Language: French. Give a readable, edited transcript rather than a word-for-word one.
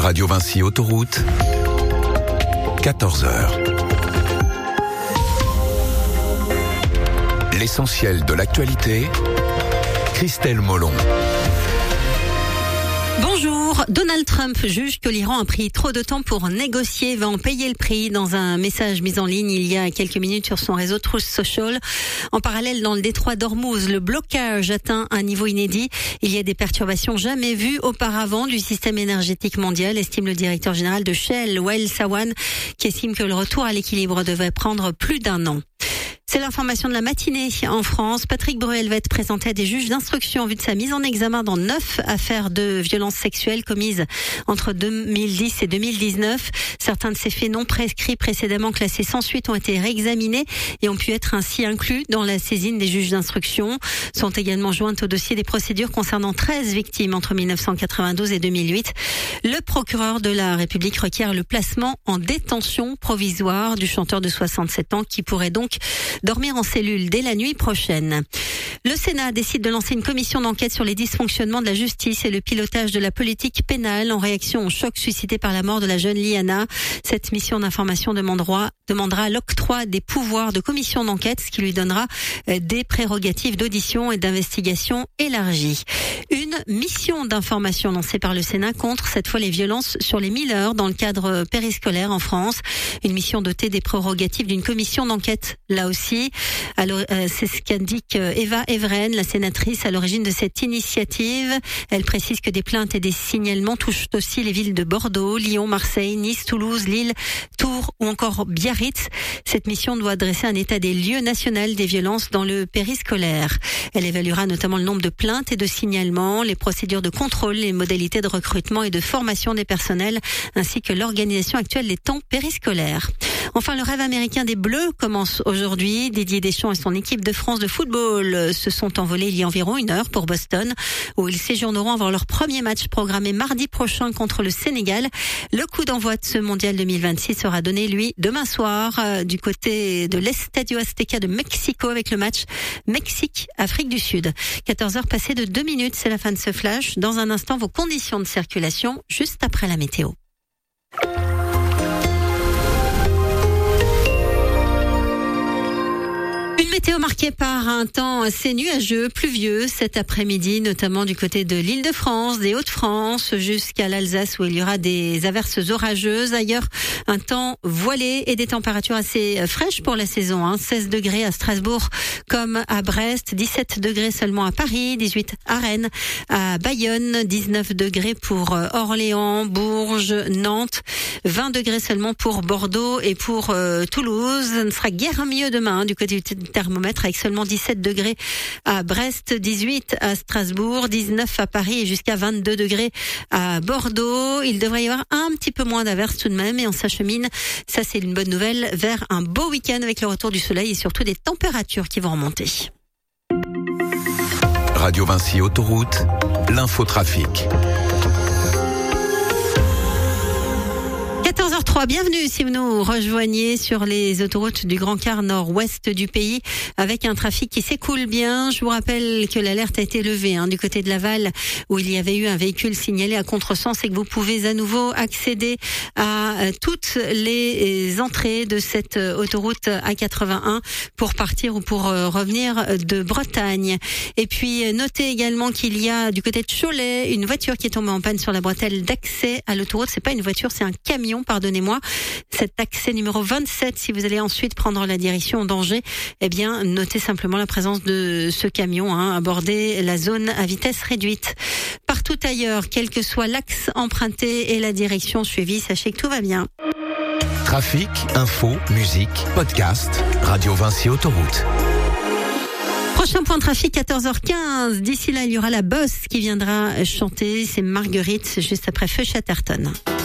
Radio Vinci Autoroute, 14h. L'essentiel de l'actualité, Christelle Molon. Bonjour, Donald Trump juge que l'Iran a pris trop de temps pour négocier et va en payer le prix. Dans un message mis en ligne il y a quelques minutes sur son réseau Truth Social. En parallèle, dans le détroit d'Ormuz, le blocage atteint un niveau inédit. Il y a des perturbations jamais vues auparavant du système énergétique mondial, estime le directeur général de Shell, Wael Sawan, qui estime que le retour à l'équilibre devrait prendre plus d'1 an. C'est l'information de la matinée en France. Patrick Bruel va être présenté à des juges d'instruction en vue de sa mise en examen dans 9 affaires de violences sexuelles commises entre 2010 et 2019. Certains de ces faits non prescrits précédemment classés sans suite ont été réexaminés et ont pu être ainsi inclus dans la saisine des juges d'instruction. Sont également jointes au dossier des procédures concernant 13 victimes entre 1992 et 2008. Le procureur de la République requiert le placement en détention provisoire du chanteur de 67 ans qui pourrait donc dormir en cellule dès la nuit prochaine. Le Sénat décide de lancer une commission d'enquête sur les dysfonctionnements de la justice et le pilotage de la politique pénale en réaction au choc suscité par la mort de la jeune Liana. Cette mission d'information demandera l'octroi des pouvoirs de commission d'enquête, ce qui lui donnera des prérogatives d'audition et d'investigation élargies. Une mission d'information lancée par le Sénat contre cette fois les violences sur les mineurs dans le cadre périscolaire en France. Une mission dotée des prérogatives d'une commission d'enquête là aussi. Alors, c'est ce qu'indique Eva Evren, la sénatrice à l'origine de cette initiative. Elle précise que des plaintes et des signalements touchent aussi les villes de Bordeaux, Lyon, Marseille, Nice, Toulouse, Lille, Tours ou encore Biarritz. Cette mission doit dresser un état des lieux national des violences dans le périscolaire. Elle évaluera notamment le nombre de plaintes et de signalements, les procédures de contrôle, les modalités de recrutement et de formation des personnels, ainsi que l'organisation actuelle des temps périscolaires. Enfin, le rêve américain des Bleus commence aujourd'hui. Didier Deschamps et son équipe de France de football se sont envolés il y a environ 1 heure pour Boston, où ils séjourneront avant leur premier match programmé mardi prochain contre le Sénégal. Le coup d'envoi de ce mondial 2026 sera donné, lui, demain soir, du côté de l'Estadio Azteca de Mexico avec le match Mexique-Afrique du Sud. 14h passées de 2 minutes, c'est la fin de ce flash. Dans un instant, vos conditions de circulation, juste après la météo. Météo marquée par un temps assez nuageux, pluvieux cet après-midi, notamment du côté de l'Île-de-France, des Hauts-de-France, jusqu'à l'Alsace où il y aura des averses orageuses. Ailleurs, un temps voilé et des températures assez fraîches pour la saison. 16 degrés à Strasbourg comme à Brest, 17 degrés seulement à Paris, 18 à Rennes, à Bayonne, 19 degrés pour Orléans, Bourges, Nantes, 20 degrés seulement pour Bordeaux et pour Toulouse. Ça ne sera guère mieux demain du côté du thermomètre avec seulement 17 degrés à Brest, 18 à Strasbourg, 19 à Paris et jusqu'à 22 degrés à Bordeaux. Il devrait y avoir un petit peu moins d'averses tout de même et on s'achemine, ça c'est une bonne nouvelle, vers un beau week-end avec le retour du soleil et surtout des températures qui vont remonter. Radio Vinci Autoroute, l'infotrafic. 14h03, bienvenue si vous nous rejoignez sur les autoroutes du Grand Quart nord-ouest du pays avec un trafic qui s'écoule bien. Je vous rappelle que l'alerte a été levée du côté de Laval où il y avait eu un véhicule signalé à contresens et que vous pouvez à nouveau accéder à toutes les entrées de cette autoroute A81 pour partir ou pour revenir de Bretagne. Et puis notez également qu'il y a du côté de Cholet une voiture qui est tombée en panne sur la bretelle d'accès à l'autoroute. C'est pas une voiture, c'est un camion, pardonnez-moi. Cet accès numéro 27, si vous allez ensuite prendre la direction d'Angers, eh bien, notez simplement la présence de ce camion, aborder la zone à vitesse réduite. Partout ailleurs, quel que soit l'axe emprunté et la direction suivie, sachez que tout va bien. Trafic, info, musique, podcast, Radio Vinci Autoroute. Prochain point de trafic, 14h15. D'ici là, il y aura la Bosse qui viendra chanter. C'est Marguerite, juste après Feu Chatterton.